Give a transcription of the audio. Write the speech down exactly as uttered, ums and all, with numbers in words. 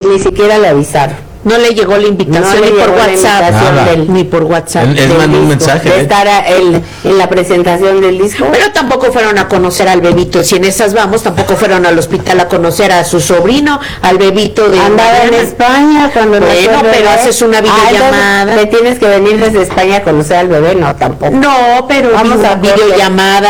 ni siquiera le avisaron. No le llegó la invitación No ni, le por llegó la WhatsApp, invitación del, ni por WhatsApp. Él, él del mandó un disco, mensaje. de ¿eh? estar a- el- en la presentación del disco. Pero tampoco fueron a conocer al bebito, si en esas vamos, tampoco fueron al hospital a conocer a su sobrino, al bebito de Andaba en Mariana. España cuando nació Bueno, el bebé. pero haces una Ah, videollamada. entonces, ¿me tienes que venir desde España a conocer al bebé? No, tampoco. No, pero Vamos vi- a videollamada